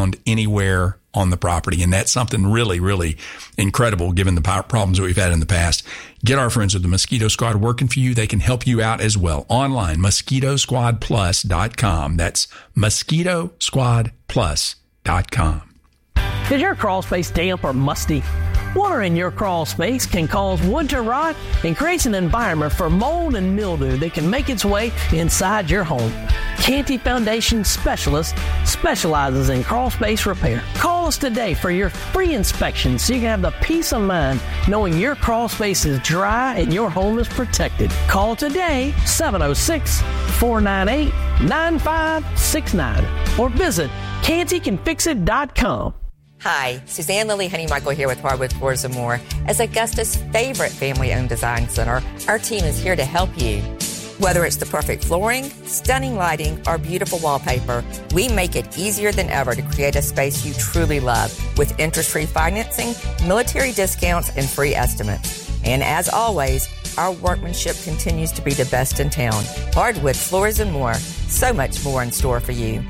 found anywhere on the property. And that's something really, really incredible given the problems that we've had in the past. Get our friends at the Mosquito Squad working for you. They can help you out as well. Online, MosquitoSquadPlus.com. That's MosquitoSquadPlus.com. Is your crawl space damp or musty? Water in your crawl space can cause wood to rot and creates an environment for mold and mildew that can make its way inside your home. Canty Foundation Specialist specializes in crawl space repair. Call us today for your free inspection so you can have the peace of mind knowing your crawl space is dry and your home is protected. Call today, 706-498-9569 or visit cantycanfixit.com. Hi, Suzanne Lily Honey Michael here with Hardwood Floors & More. As Augusta's favorite family-owned design center, our team is here to help you. Whether it's the perfect flooring, stunning lighting, or beautiful wallpaper, we make it easier than ever to create a space you truly love with interest-free financing, military discounts, and free estimates. And as always, our workmanship continues to be the best in town. Hardwood Floors & More. So much more in store for you.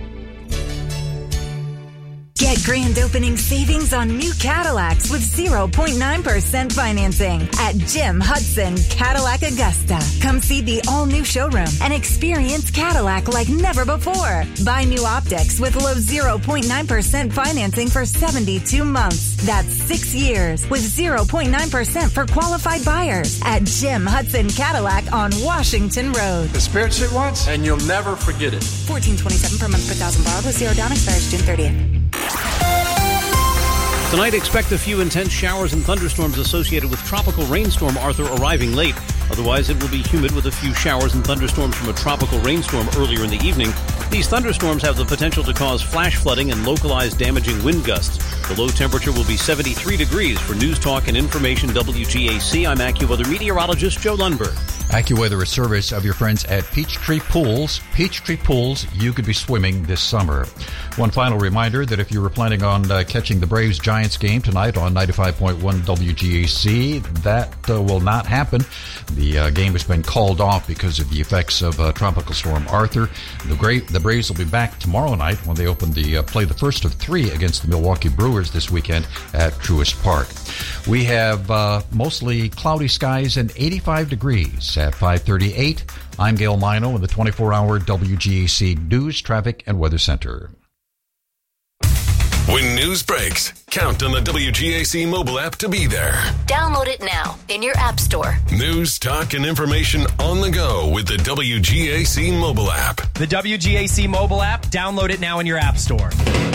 Get grand opening savings on new Cadillacs with 0.9% financing at Jim Hudson Cadillac Augusta. Come see the all-new showroom and experience Cadillac like never before. Buy new optics with low 0.9% financing for 72 months. That's 6 years with 0.9% for qualified buyers at Jim Hudson Cadillac on Washington Road. The spirits it once, and you'll never forget it. $14.27 per month per thousand borrowed with zero down, expires June 30th. Tonight, expect a few intense showers and thunderstorms associated with Tropical Rainstorm Arthur arriving late. Otherwise, it will be humid with a few showers and thunderstorms from a tropical rainstorm earlier in the evening. These thunderstorms have the potential to cause flash flooding and localized damaging wind gusts. The low temperature will be 73 degrees. For News Talk and Information WGAC, I'm AccuWeather meteorologist Joe Lundberg. AccuWeather is service of your friends at Peachtree Pools. Peachtree Pools, you could be swimming this summer. One final reminder that if you were planning on catching the Braves-Giants game tonight on 95.1 WGAC, that will not happen. The game has been called off because of the effects of Tropical Storm Arthur. The Braves will be back tomorrow night when they play the first of three against the Milwaukee Brewers this weekend at Truist Park. We have mostly cloudy skies and 85 degrees at 5:38. I'm Gail Mino in the 24-hour WGAC News, Traffic, and Weather Center. When news breaks, count on the WGAC mobile app to be there. Download it now in your app store. News, talk, and information on the go with the WGAC mobile app. The WGAC mobile app, download it now in your app store.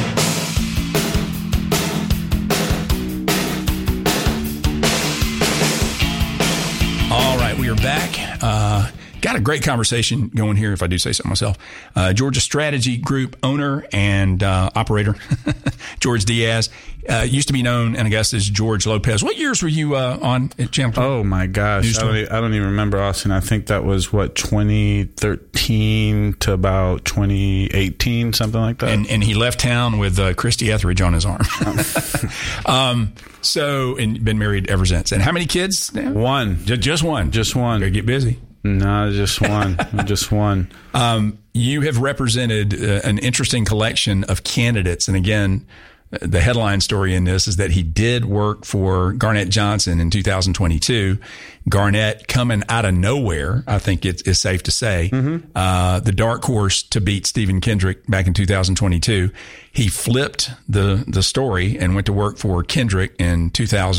All right, we are back. Got a great conversation going here, if I do say so myself. Georgia Strategy Group owner and operator, George Diaz, used to be known in Augusta as George Lopez. What years were you on at Channel 2? Oh, my gosh. I don't even remember, Austin. I think that was, 2013 to about 2018, something like that. And he left town with Christy Etheridge on his arm. And been married ever since. And how many kids now? One. Just one? Just one. Gotta get busy. No, just one. Just one. You have represented an interesting collection of candidates. And again, the headline story in this is that he did work for Garnett Johnson in 2022. Garnett coming out of nowhere, I think it's safe to say. Mm-hmm. The dark horse to beat Stephen Kendrick back in 2022. He flipped the story and went to work for Kendrick in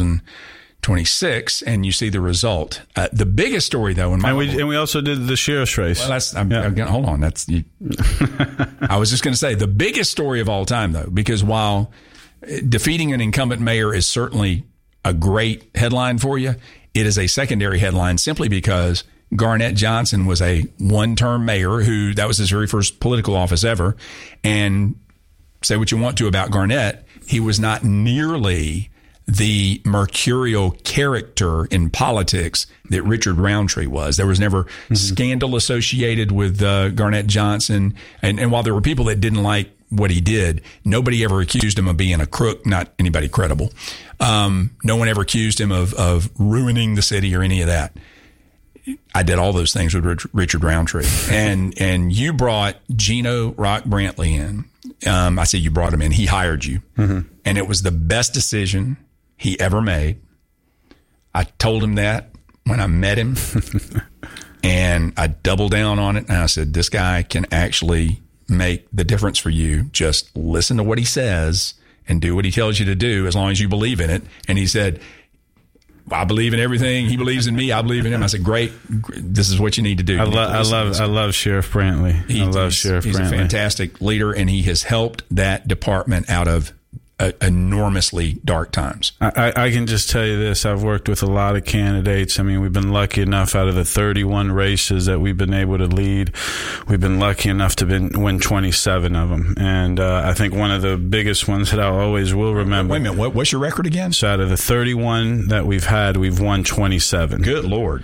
2026, and you see the result. The biggest story, though, in my and we also did the sheriff's race. Well, hold on. I was just going to say the biggest story of all time, though, because while defeating an incumbent mayor is certainly a great headline for you, it is a secondary headline simply because Garnett Johnson was a one-term mayor who that was his very first political office ever, and say what you want to about Garnett, he was not nearly the mercurial character in politics that Richard Roundtree was. There was never scandal associated with Garnett Johnson. And while there were people that didn't like what he did, nobody ever accused him of being a crook, not anybody credible. No one ever accused him of ruining the city or any of that. I did all those things with Richard Roundtree. And you brought Gino Rock Brantley in, I said, you brought him in. He hired you. And it was the best decision he ever made. I told him that when I met him. And I doubled down on it. And I said, this guy can actually make the difference for you. Just listen to what he says and do what he tells you to do as long as you believe in it. And he said, I believe in everything. He believes in me. I believe in him. I said, great. This is what you need to do. I love Sheriff Brantley. He's a fantastic leader, and he has helped that department out of enormously dark times. I can just tell you this. I've worked with a lot of candidates. I mean, we've been lucky enough out of the 31 races that we've been able to lead. We've been lucky enough to win 27 of them. And I think one of the biggest ones that I always will remember. Wait a minute. What's your record again? So out of the 31 that we've had, we've won 27. Good Lord.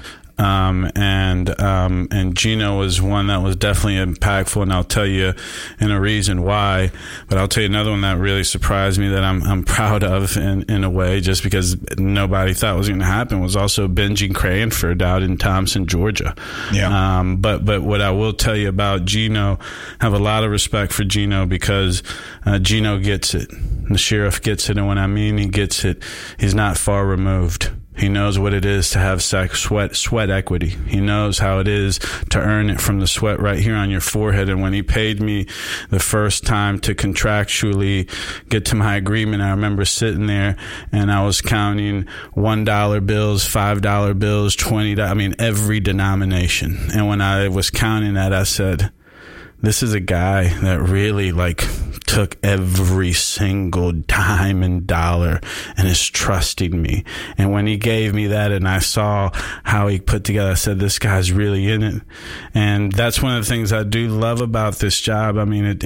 And Gino was one that was definitely impactful, and I'll tell you in a reason why. But I'll tell you another one that really surprised me that I'm proud of in a way, just because nobody thought was going to happen, was also Benji Cranford out in Thompson, Georgia. Yeah. But what I will tell you about Gino, I have a lot of respect for Gino because Gino gets it. The sheriff gets it, and when I mean he gets it, he's not far removed. He knows what it is to have sweat equity. He knows how it is to earn it from the sweat right here on your forehead. And when he paid me the first time to contractually get to my agreement, I remember sitting there and I was counting $1 bills, $5 bills, $20, I mean, every denomination. And when I was counting that, I said, this is a guy that really took every single dime and dollar and is trusting me. And when he gave me that and I saw how he put together, I said, this guy's really in it. And that's one of the things I do love about this job. I mean,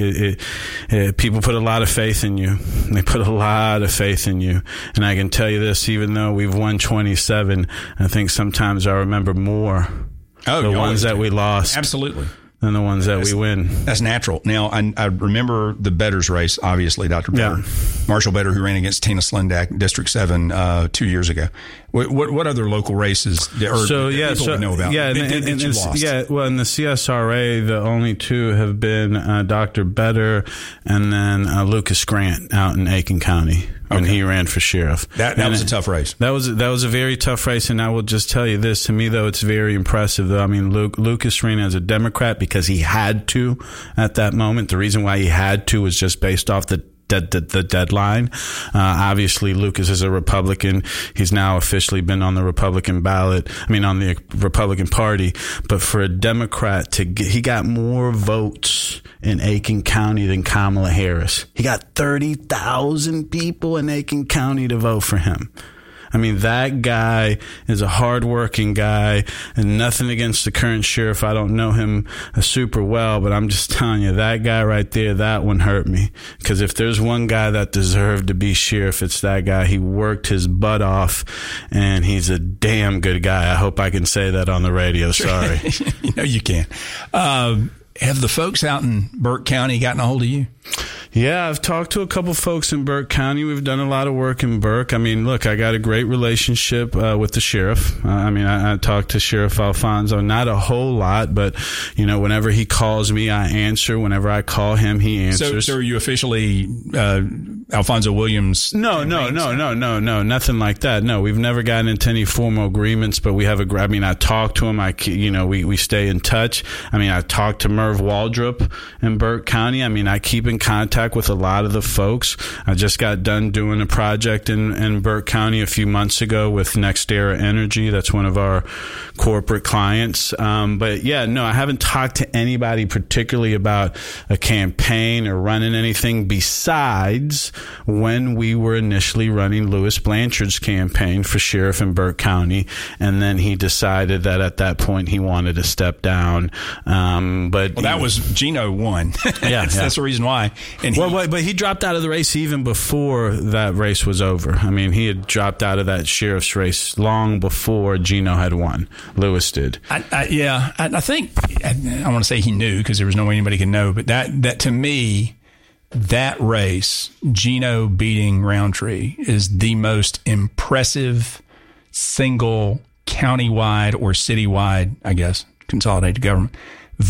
people put a lot of faith in you. They put a lot of faith in you. And I can tell you this, even though we've won 27, I think sometimes I remember more the ones that we lost. Absolutely. Than the ones that we win. That's natural. Now, I remember the Betters race, obviously, Dr. Better. Marshall Better, who ran against Tina Slendak, District 7, 2 years ago. What other local races people would know about? Yeah, that you lost? Yeah, well, in the CSRA, the only two have been Dr. Better and then Lucas Grant out in Aiken County. When he ran for sheriff. That was a tough race. That was a very tough race, and I will just tell you this. To me, though, it's very impressive, though. I mean, Lucas ran as a Democrat because he had to at that moment. The reason why he had to was just based off the deadline. Obviously, Lucas is a Republican. He's now officially been on the Republican ballot. I mean, on the Republican Party. But for a Democrat he got more votes in Aiken County than Kamala Harris. He got 30,000 people in Aiken County to vote for him. I mean, that guy is a hardworking guy, and nothing against the current sheriff. I don't know him super well, but I'm just telling you, that guy right there, that one hurt me. Because if there's one guy that deserved to be sheriff, it's that guy. He worked his butt off, and he's a damn good guy. I hope I can say that on the radio. Sorry. You can. Have the folks out in Burke County gotten a hold of you? Yeah, I've talked to a couple folks in Burke County. We've done a lot of work in Burke. I mean, look, I got a great relationship with the sheriff. I talked to Sheriff Alfonso, not a whole lot, but, whenever he calls me, I answer. Whenever I call him, he answers. So are you officially Alfonso Williams? No, nothing like that. No, we've never gotten into any formal agreements, but we have I talk to him. We stay in touch. I talked to Merv Waldrop in Burke County. I keep in contact with a lot of the folks. I just got done doing a project in Burke County a few months ago with NextEra Energy. That's one of our corporate clients. But yeah, no, I haven't talked to anybody particularly about a campaign or running anything besides when we were initially running Louis Blanchard's campaign for sheriff in Burke County. And then he decided that at that point he wanted to step down. But that was Gino won. That's the reason why. And but he dropped out of the race even before that race was over. He had dropped out of that sheriff's race long before Gino had won. Louis did. I think, I want to say he knew because there was no way anybody could know, but that to me, that race, Gino beating Roundtree, is the most impressive single countywide or citywide, I guess, consolidated government vote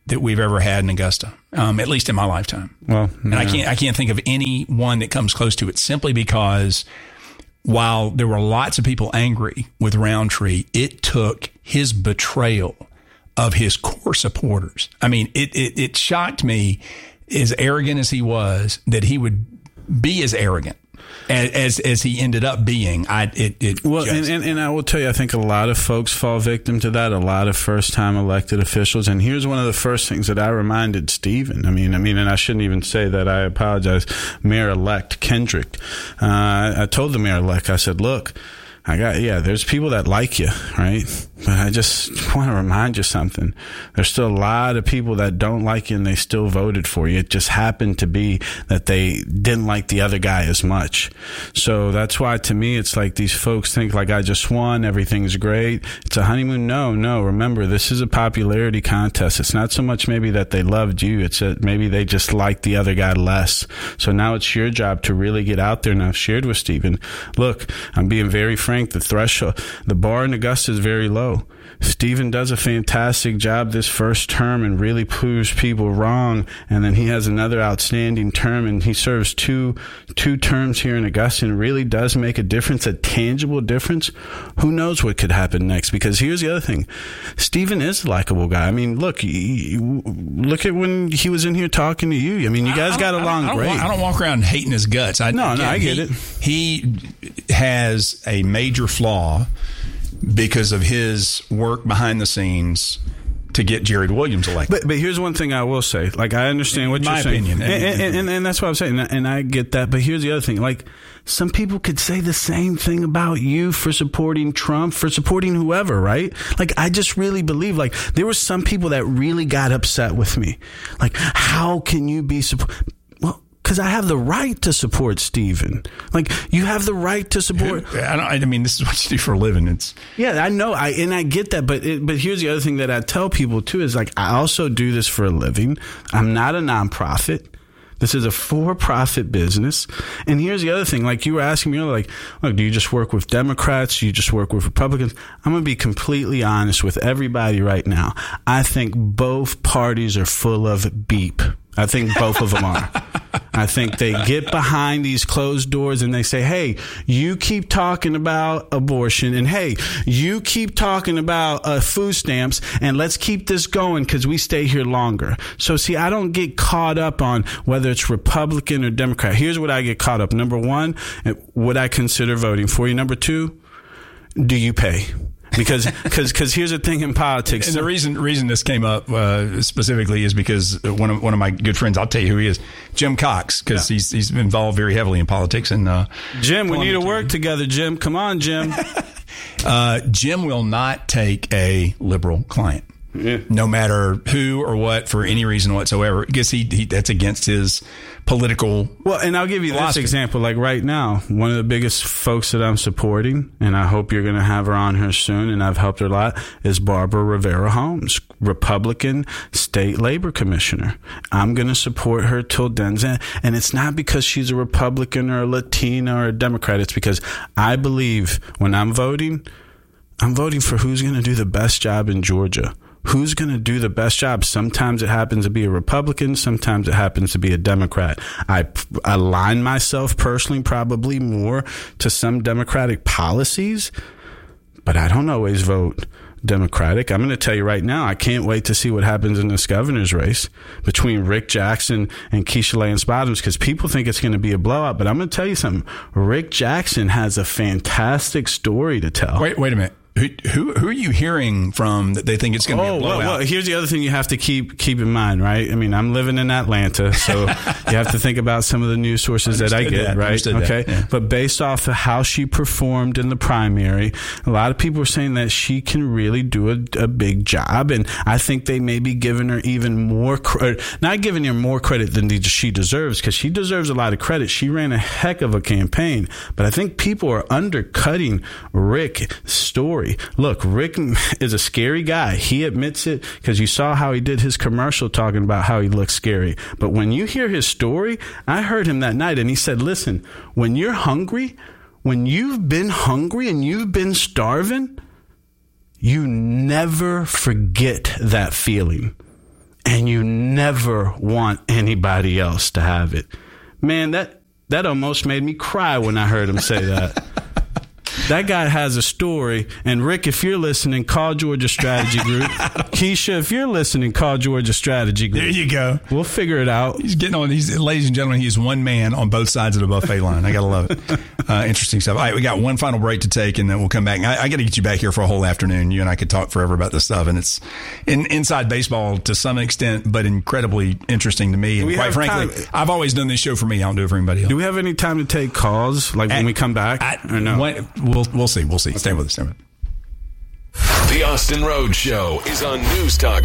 that we've ever had in Augusta, at least in my lifetime. Well, and I can't think of any one that comes close to it, simply because while there were lots of people angry with Roundtree, it took his betrayal of his core supporters. I mean, it shocked me, as arrogant as he was, that he would be as arrogant as he ended up being. And I will tell you, I think a lot of folks fall victim to that. A lot of first-time elected officials. And here's one of the first things that I reminded Stephen. I mean, and I shouldn't even say that. I apologize. Mayor-elect Kendrick. I told the mayor-elect, I said, look, there's people that like you, right? But I just want to remind you something. There's still a lot of people that don't like you and they still voted for you. It just happened to be that they didn't like the other guy as much. So that's why, to me, it's like these folks think like, I just won, everything's great. It's a honeymoon. No. Remember, this is a popularity contest. It's not so much maybe that they loved you. It's that maybe they just liked the other guy less. So now it's your job to really get out there. And I've shared with Stephen, look, I'm being very frank. The threshold, the bar in Augusta is very low. Stephen does a fantastic job this first term and really proves people wrong. And then he has another outstanding term, and he serves two terms here in Augusta and really does make a difference, a tangible difference. Who knows what could happen next? Because here's the other thing. Stephen is a likable guy. I mean, look at when he was in here talking to you. I mean, you guys got along great. I don't walk around hating his guts. I get it. He has a major flaw because of his work behind the scenes to get Jared Williams elected. But here's one thing I will say. Like, I understand what you're saying. In my opinion. And that's what I'm saying. And I get that. But here's the other thing. Like, some people could say the same thing about you for supporting Trump, for supporting whoever, right? Like, I just really believe, like, there were some people that really got upset with me. Like, how can you be because I have the right to support Stephen. Like, you have the right to support. I mean, this is what you do for a living. I know. I get that. But here's the other thing that I tell people too is, like, I also do this for a living. I'm not a nonprofit. This is a for-profit business. And here's the other thing. Like, you were asking me earlier, like, look, do you just work with Democrats? Do you just work with Republicans? I'm going to be completely honest with everybody right now. I think both parties are full of beep. I think both of them are. I think they get behind these closed doors and they say, hey, you keep talking about abortion, and hey, you keep talking about food stamps, and let's keep this going because we stay here longer. So, see, I don't get caught up on whether it's Republican or Democrat. Here's what I get caught up. Number one, would I consider voting for you? Number two, do you pay? Because here's the thing in politics. And the reason this came up specifically is because one of my good friends, I'll tell you who he is, Jim Cox, because he's involved very heavily in politics. And Jim, we need to work together, Jim. Come on, Jim. Jim will not take a liberal client. Yeah. No matter who or what, for any reason whatsoever, because he that's against his political. Well, and I'll give you this example. Like, right now, one of the biggest folks that I'm supporting, and I hope you're going to have her on here soon, and I've helped her a lot, is Barbara Rivera Holmes, Republican State Labor Commissioner. I'm going to support her till Den's end. And it's not because she's a Republican or a Latina or a Democrat. It's because I believe when I'm voting for who's going to do the best job in Georgia. Who's going to do the best job? Sometimes it happens to be a Republican. Sometimes it happens to be a Democrat. I align myself personally probably more to some Democratic policies, but I don't always vote Democratic. I'm going to tell you right now, I can't wait to see what happens in this governor's race between Rick Jackson and Keisha Lance Bottoms, because people think it's going to be a blowout. But I'm going to tell you something. Rick Jackson has a fantastic story to tell. Wait a minute. Who are you hearing from that they think it's going to be a blowout? Well, here's the other thing you have to keep in mind, right? I mean, I'm living in Atlanta, so you have to think about some of the news sources that I get, right? Okay. Yeah. But based off of how she performed in the primary, a lot of people are saying that she can really do a big job, and I think they may be giving her even more not giving her more credit than she deserves, because she deserves a lot of credit. She ran a heck of a campaign, but I think people are undercutting Rick's story. Look, Rick is a scary guy. He admits it, because you saw how he did his commercial talking about how he looks scary. But when you hear his story, I heard him that night and he said, listen, when you're hungry, when you've been hungry and you've been starving, you never forget that feeling. and you never want anybody else to have it. Man, that almost made me cry when I heard him say that. That guy has a story. And Rick, if you're listening, call Georgia Strategy Group. Keisha, if you're listening, call Georgia Strategy Group. There you go. We'll figure it out. He's getting on. Ladies and gentlemen, he's one man on both sides of the buffet line. I got to love it. Interesting stuff. All right, we got one final break to take, and then we'll come back. I got to get you back here for a whole afternoon. You and I could talk forever about this stuff, and it's inside baseball to some extent, but incredibly interesting to me. And quite frankly, I've always done this show for me. I don't do it for anybody else. Do we have any time to take calls, like when we come back? Or no? We'll see. We'll see. Okay. Stay with us. The Austin Rhodes Show is on News Talk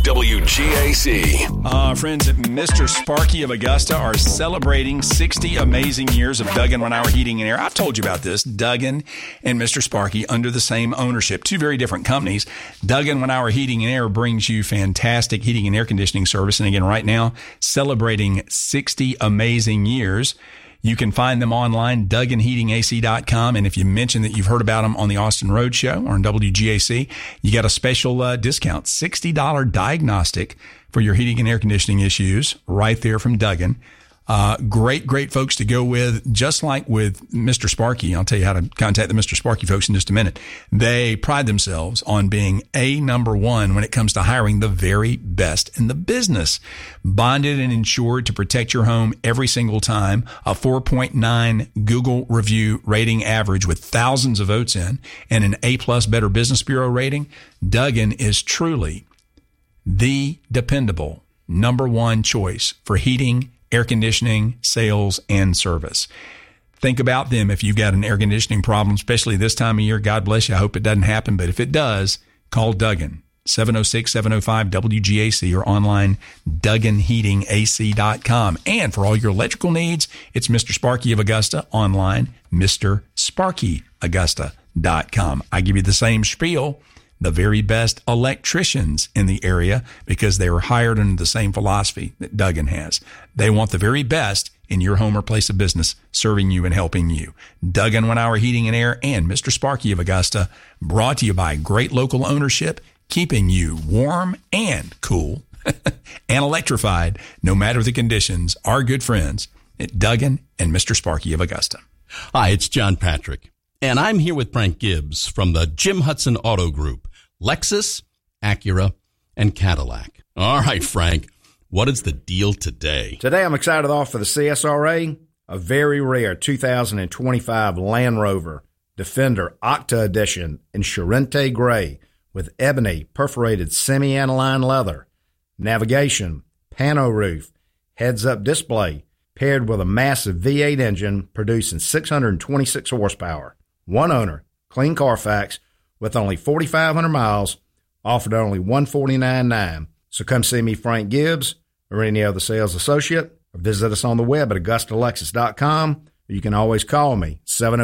WGAC. Friends at Mr. Sparky of Augusta are celebrating 60 amazing years of Duggan 1 Hour Heating and Air. I've told you about this. Duggan and Mr. Sparky under the same ownership. Two very different companies. Duggan 1 Hour Heating and Air brings you fantastic heating and air conditioning service. And again, right now, celebrating 60 amazing years. You can find them online, DugganHeatingAC.com. And if you mention that you've heard about them on the Austin Rhodes Show or on WGAC, you got a special discount, $60 diagnostic for your heating and air conditioning issues right there from Duggan. Great folks to go with, just like with Mr. Sparky. I'll tell you how to contact the Mr. Sparky folks in just a minute. They pride themselves on being number one when it comes to hiring the very best in the business. Bonded and insured to protect your home every single time. A 4.9 Google review rating average with thousands of votes in, and an A+ Better Business Bureau rating. Duggan is truly the dependable number one choice for heating, air conditioning, sales, and service. Think about them if you've got an air conditioning problem, especially this time of year. God bless you. I hope it doesn't happen. But if it does, call Duggan, 706-705-WGAC, or online, DugganHeatingAC.com. And for all your electrical needs, it's Mr. Sparky of Augusta, online, MrSparkyAugusta.com. I give you the same spiel. The very best electricians in the area, because they were hired under the same philosophy that Duggan has. They want the very best in your home or place of business, serving you and helping you. Duggan 1 Hour Heating and Air and Mr. Sparky of Augusta, brought to you by great local ownership, keeping you warm and cool and electrified, no matter the conditions. Our good friends at Duggan and Mr. Sparky of Augusta. Hi, it's John Patrick, and I'm here with Frank Gibbs from the Jim Hudson Auto Group. Lexus, Acura, and Cadillac. All right, Frank, what is the deal today? Today I'm excited to offer the CSRA a very rare 2025 Land Rover Defender Octa Edition in Charente Gray with ebony perforated semi-aniline leather, navigation, pano roof, heads-up display, paired with a massive V8 engine producing 626 horsepower. One owner, clean Carfax, with only 4,500 miles, offered only $149,900. So come see me, Frank Gibbs, or any other sales associate, or visit us on the web at AugustaLexus.com, or you can always call me,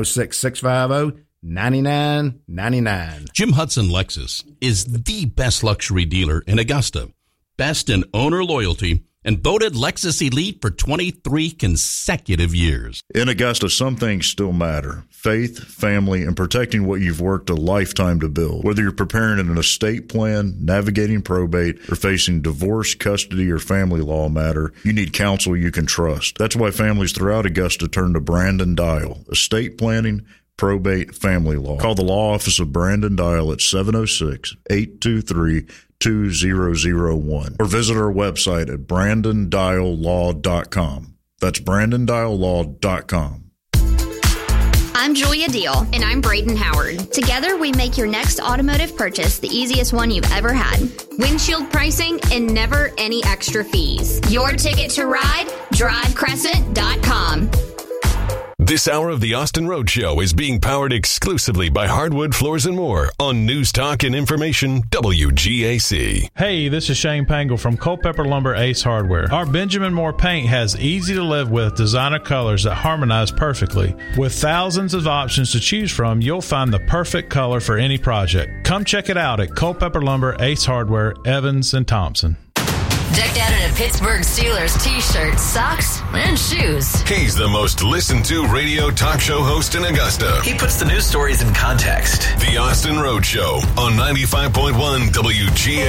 706-650-9999. Jim Hudson Lexus is the best luxury dealer in Augusta. Best in owner loyalty, and voted Lexus Elite for 23 consecutive years. In Augusta, some things still matter. Faith, family, and protecting what you've worked a lifetime to build. Whether you're preparing an estate plan, navigating probate, or facing divorce, custody, or family law matter, you need counsel you can trust. That's why families throughout Augusta turn to Brandon Dial. Estate planning, probate, family law. Call the law office of Brandon Dial at 706-823-2001 or visit our website at BrandonDialLaw.com. That's BrandonDialLaw.com. I'm Julia Deal. And I'm Braden Howard. Together, we make your next automotive purchase the easiest one you've ever had. Windshield pricing and never any extra fees. Your ticket to ride? DriveCrescent.com. This hour of the Austin Rhodes Show is being powered exclusively by Hardwood Floors and More on News Talk and Information WGAC. Hey, this is Shane Pangle from Culpeper Lumber Ace Hardware. Our Benjamin Moore paint has easy to live with designer colors that harmonize perfectly. With thousands of options to choose from, you'll find the perfect color for any project. Come check it out at Culpeper Lumber Ace Hardware, Evans and Thompson. Decked out in a Pittsburgh Steelers t-shirt, socks, and shoes. He's the most listened to radio talk show host in Augusta. He puts the news stories in context. The Austin Rhodes Show on 95.1 WGA.